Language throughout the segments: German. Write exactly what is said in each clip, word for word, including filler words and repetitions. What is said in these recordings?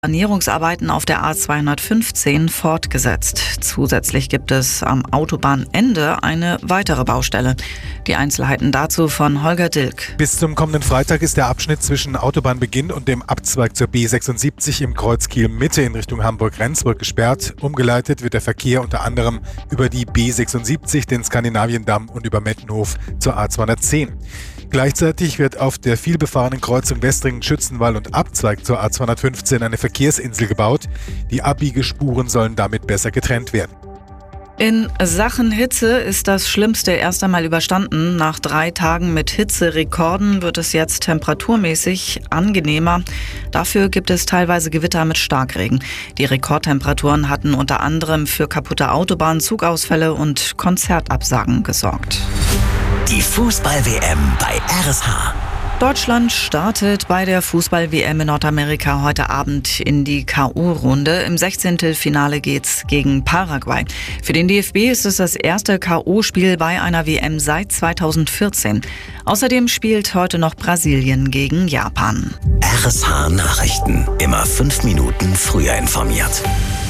Sanierungsarbeiten auf der A zweihundertfünfzehn fortgesetzt. Zusätzlich gibt es am Autobahnende eine weitere Baustelle. Die Einzelheiten dazu von Holger Dilk. Bis zum kommenden Freitag ist der Abschnitt zwischen Autobahnbeginn und dem Abzweig zur B sechsundsiebzig im Kreuz Kiel-Mitte in Richtung Hamburg-Rendsburg gesperrt. Umgeleitet wird der Verkehr unter anderem über die B sechsundsiebzig, den Skandinaviendamm und über Mettenhof zur A zweihundertzehn. Gleichzeitig wird auf der vielbefahrenen Kreuzung Westringen-Schützenwall und Abzweig zur A zweihundertfünfzehn eine Verkehrsinsel gebaut. Die Abbiegespuren sollen damit besser getrennt werden. In Sachen Hitze ist das Schlimmste erst einmal überstanden. Nach drei Tagen mit Hitzerekorden wird es jetzt temperaturmäßig angenehmer. Dafür gibt es teilweise Gewitter mit Starkregen. Die Rekordtemperaturen hatten unter anderem für kaputte Autobahnen, Zugausfälle und Konzertabsagen gesorgt. Die Fußball-W M bei R S H. Deutschland startet bei der Fußball-W M in Nordamerika heute Abend in die K O-Runde. Im Sechzehntelfinale geht's gegen Paraguay. Für den D F B ist es das erste K O-Spiel bei einer W M seit zweitausendvierzehn. Außerdem spielt heute noch Brasilien gegen Japan. R S H-Nachrichten. Immer fünf Minuten früher informiert.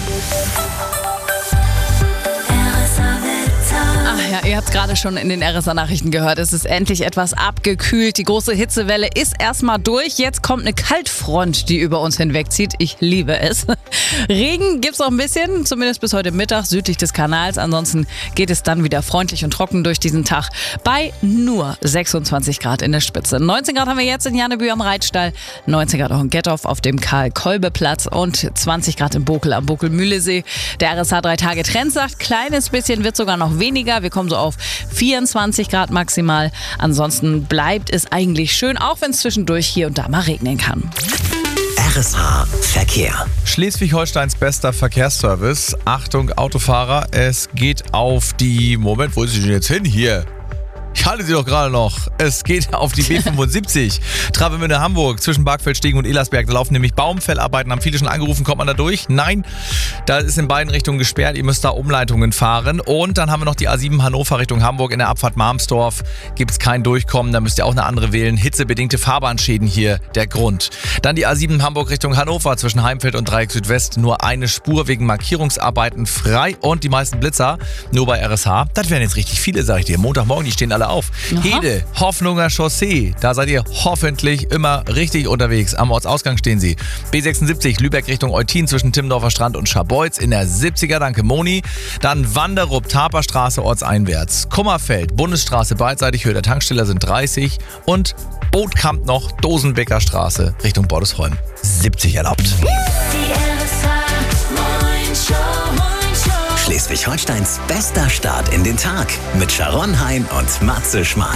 Ja, ihr habt es gerade schon in den R S A-Nachrichten gehört. Es ist endlich etwas abgekühlt. Die große Hitzewelle ist erstmal durch. Jetzt kommt eine Kaltfront, die über uns hinwegzieht. Ich liebe es. Regen gibt es noch ein bisschen, zumindest bis heute Mittag südlich des Kanals. Ansonsten geht es dann wieder freundlich und trocken durch diesen Tag bei nur sechsundzwanzig Grad in der Spitze. neunzehn Grad haben wir jetzt in Janebü am Reitstall, neunzehn Grad auch in Gettorf auf dem Karl-Kolbe-Platz und zwanzig Grad in Bokel am Bokel-Mühlesee. Der R S H drei Tage Trend sagt, kleines bisschen wird sogar noch weniger. Wir kommen so auf vierundzwanzig Grad maximal. Ansonsten bleibt es eigentlich schön, auch wenn es zwischendurch hier und da mal regnen kann. R S H Verkehr. Schleswig-Holsteins bester Verkehrsservice. Achtung, Autofahrer, es geht auf die... Moment, wo ist sie denn jetzt hin? Hier. Ich halte sie doch gerade noch. Es geht auf die B fünfundsiebzig. Travemünde Hamburg zwischen Barkfeldstegen und Elersberg. Da laufen nämlich Baumfellarbeiten. Haben viele schon angerufen. Kommt man da durch? Nein. Da ist in beiden Richtungen gesperrt. Ihr müsst da Umleitungen fahren. Und dann haben wir noch die A sieben Hannover Richtung Hamburg. In der Abfahrt Marmsdorf gibt es kein Durchkommen. Da müsst ihr auch eine andere wählen. Hitzebedingte Fahrbahnschäden hier der Grund. Dann die A sieben Hamburg Richtung Hannover zwischen Heimfeld und Dreieck Südwest. Nur eine Spur wegen Markierungsarbeiten frei. Und die meisten Blitzer nur bei R S H. Das wären jetzt richtig viele, sag ich dir. Montagmorgen, die stehen alle auf. Aha. Hede, Hoffnunger Chaussee, da seid ihr hoffentlich immer richtig unterwegs. Am Ortsausgang stehen sie. B sechsundsiebzig, Lübeck Richtung Eutin zwischen Timmendorfer Strand und Scharbeutz in der siebziger, danke Moni. Dann Wanderup, Taperstraße ortseinwärts. Kummerfeld, Bundesstraße beidseitig, Höhe der Tankstelle sind dreißig. Und Bootkamp noch, Dosenbecker Straße Richtung Bordesholm. siebzig erlaubt. Schleswig-Holsteins bester Start in den Tag mit Sharon Hein und Matze Schmark.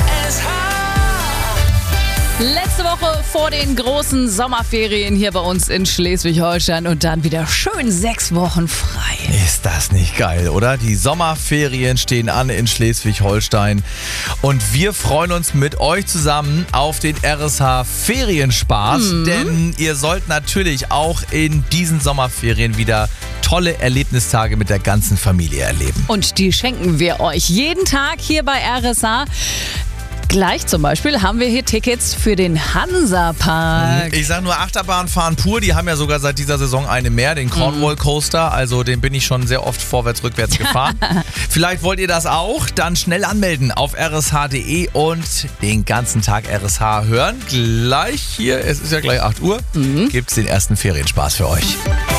Letzte Woche vor den großen Sommerferien hier bei uns in Schleswig-Holstein und dann wieder schön sechs Wochen frei. Ist das nicht geil, oder? Die Sommerferien stehen an in Schleswig-Holstein und wir freuen uns mit euch zusammen auf den R S H Ferienspaß, mhm. denn ihr sollt natürlich auch in diesen Sommerferien wieder tolle Erlebnistage mit der ganzen Familie erleben. Und die schenken wir euch jeden Tag hier bei R S H. Gleich zum Beispiel haben wir hier Tickets für den Hansapark. Ich sag nur Achterbahn fahren pur, die haben ja sogar seit dieser Saison eine mehr, den Cornwall Coaster, also den bin ich schon sehr oft vorwärts, rückwärts gefahren. Vielleicht wollt ihr das auch, dann schnell anmelden auf r s h punkt d e und den ganzen Tag R S H hören. Gleich hier, es ist ja gleich acht Uhr, mhm. gibt's den ersten Ferienspaß für euch.